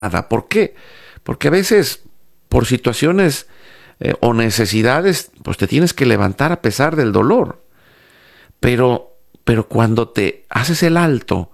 nada. ¿Por qué? Porque a veces, por situaciones o necesidades, pues te tienes que levantar a pesar del dolor. Pero cuando te haces el alto,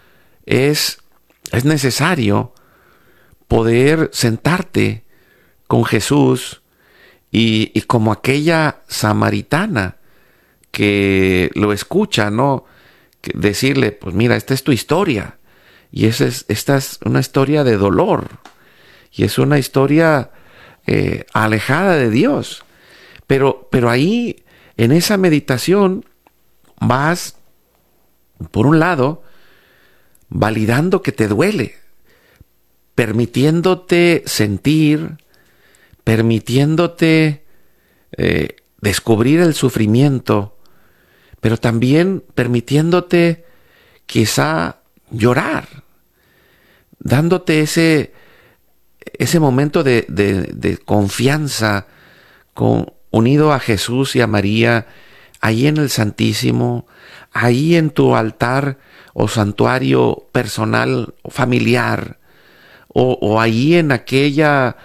es necesario poder sentarte con Jesús y como aquella samaritana que lo escucha, ¿no? Decirle, pues mira, esta es tu historia. Y esta es una historia de dolor. Y es una historia alejada de Dios. Pero ahí, en esa meditación, vas, por un lado, validando que te duele, permitiéndote sentir, permitiéndote descubrir el sufrimiento, pero también permitiéndote quizá llorar, dándote ese momento de confianza unido a Jesús y a María, ahí en el Santísimo, ahí en tu altar o santuario personal o familiar, o ahí en aquella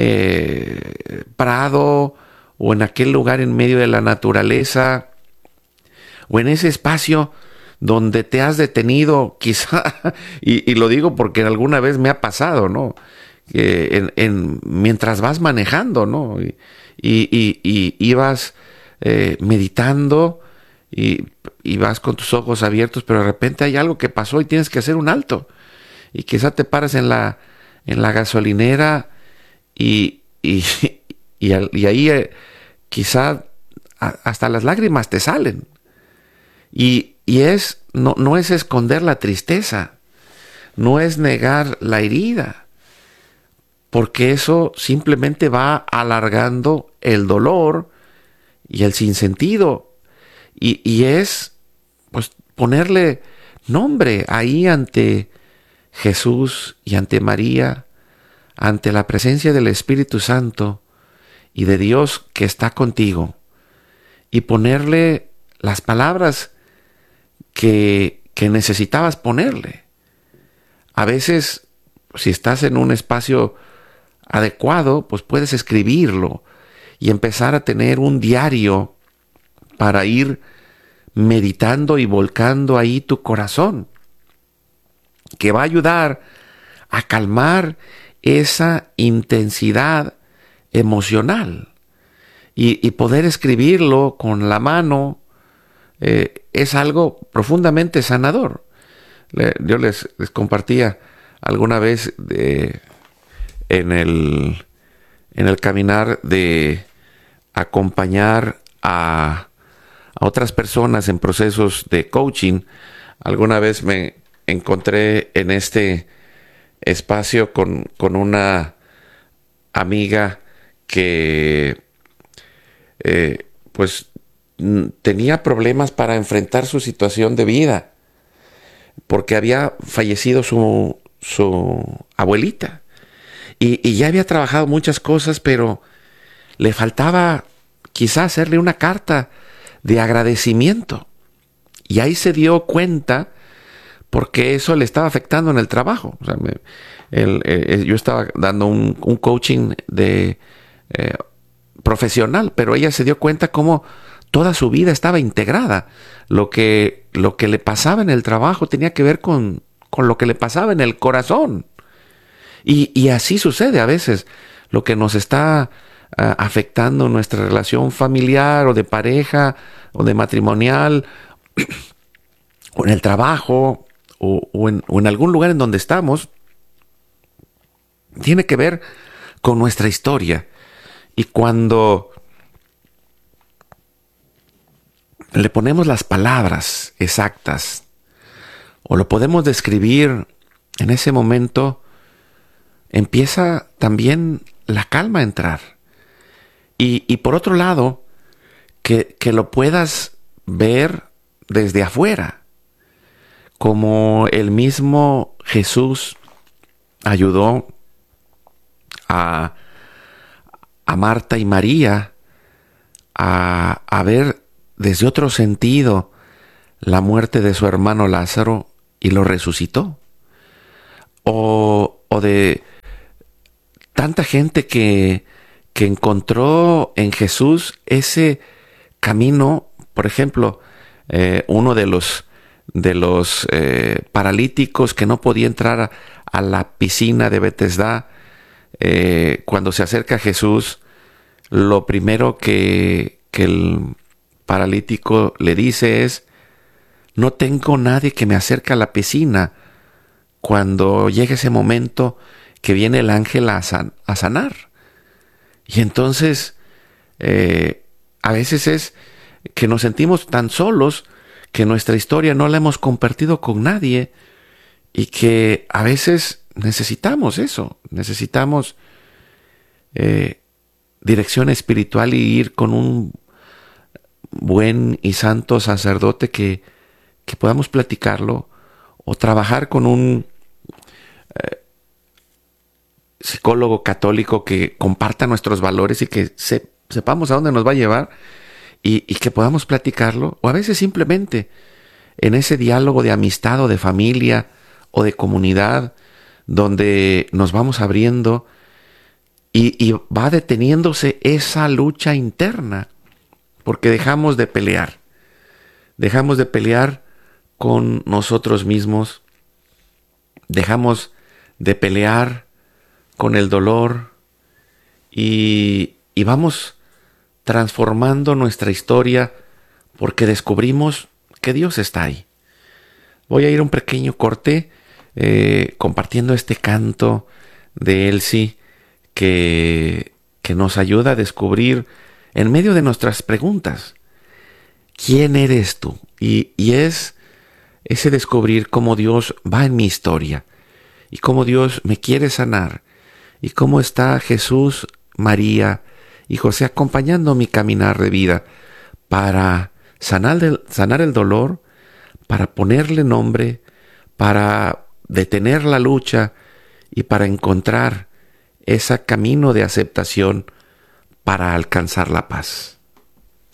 prado, o en aquel lugar en medio de la naturaleza, o en ese espacio donde te has detenido, quizá, y lo digo porque alguna vez me ha pasado, ¿no? Mientras vas manejando, ¿no? Y vas meditando y vas con tus ojos abiertos, pero de repente hay algo que pasó y tienes que hacer un alto. Y quizá te paras en la gasolinera y ahí quizá hasta las lágrimas te salen. Y no es esconder la tristeza, no es negar la herida, porque eso simplemente va alargando el dolor y el sinsentido. Y es, pues, ponerle nombre ahí ante Jesús y ante María, ante la presencia del Espíritu Santo y de Dios que está contigo, y ponerle las palabras que necesitabas ponerle. A veces, si estás en un espacio adecuado, pues puedes escribirlo y empezar a tener un diario para ir meditando y volcando ahí tu corazón, que va a ayudar a calmar esa intensidad emocional. Y poder escribirlo con la mano es algo profundamente sanador. Yo les compartía alguna vez en el caminar de acompañar a otras personas en procesos de coaching. Alguna vez me encontré en este espacio con una amiga que pues tenía problemas para enfrentar su situación de vida, porque había fallecido su abuelita y ya había trabajado muchas cosas, pero le faltaba quizá hacerle una carta de agradecimiento, y ahí se dio cuenta, porque eso le estaba afectando en el trabajo. O sea, yo estaba dando un coaching profesional, pero ella se dio cuenta cómo toda su vida estaba integrada. Lo que le pasaba en el trabajo tenía que ver con lo que le pasaba en el corazón. Y así sucede a veces. Lo que nos está afectando nuestra relación familiar o de pareja o de matrimonial o en el trabajo o en algún lugar en donde estamos, tiene que ver con nuestra historia. Y cuando le ponemos las palabras exactas o lo podemos describir en ese momento, empieza también la calma a entrar. Y por otro lado, que lo puedas ver desde afuera, como el mismo Jesús ayudó a Marta y María a ver desde otro sentido la muerte de su hermano Lázaro y lo resucitó. O o de tanta gente que encontró en Jesús ese camino. Por ejemplo, uno de los paralíticos que no podía entrar a la piscina de Betesda, cuando se acerca a Jesús, lo primero que el paralítico le dice es: no tengo nadie que me acerque a la piscina cuando llegue ese momento que viene el ángel a sanar. Y entonces, a veces es que nos sentimos tan solos que nuestra historia no la hemos compartido con nadie, y que a veces necesitamos eso, necesitamos dirección espiritual y ir con un buen y santo sacerdote que podamos platicarlo, o trabajar con un psicólogo católico que comparta nuestros valores y que sepamos a dónde nos va a llevar, y que podamos platicarlo, o a veces simplemente en ese diálogo de amistad o de familia o de comunidad, donde nos vamos abriendo y va deteniéndose esa lucha interna, porque dejamos de pelear con nosotros mismos, dejamos de pelear con el dolor, y vamos transformando nuestra historia porque descubrimos que Dios está ahí. Voy a ir a un pequeño corte compartiendo este canto de Elsie que nos ayuda a descubrir en medio de nuestras preguntas: ¿quién eres tú? Y es ese descubrir cómo Dios va en mi historia, y cómo Dios me quiere sanar, y cómo está Jesús, María y José acompañando mi caminar de vida para sanar el dolor, para ponerle nombre, para detener la lucha y para encontrar ese camino de aceptación para alcanzar la paz.